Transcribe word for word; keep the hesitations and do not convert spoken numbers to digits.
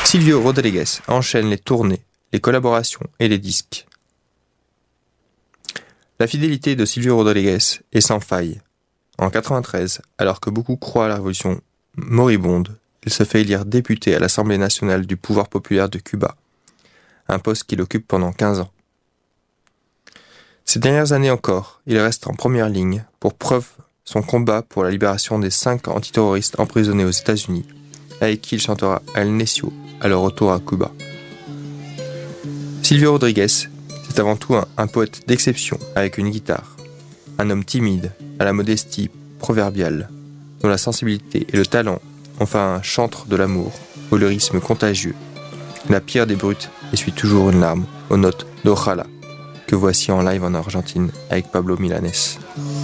Silvio Rodríguez enchaîne les tournées, les collaborations et les disques. La fidélité de Silvio Rodríguez est sans faille. En quatre-vingt-treize, alors que beaucoup croient à la révolution moribonde, il se fait élire député à l'Assemblée nationale du pouvoir populaire de Cuba, un poste qu'il occupe pendant quinze ans. Ces dernières années encore, il reste en première ligne pour preuve son combat pour la libération des cinq antiterroristes emprisonnés aux États-Unis, avec qui il chantera El Necio à leur retour à Cuba. Silvio Rodríguez, c'est avant tout un, un poète d'exception avec une guitare, un homme timide à la modestie proverbiale, dont la sensibilité et le talent ont fait un chantre de l'amour au lyrisme contagieux. La pire des brutes essuie toujours une larme aux notes d'Ojala, que voici en live en Argentine avec Pablo Milanés.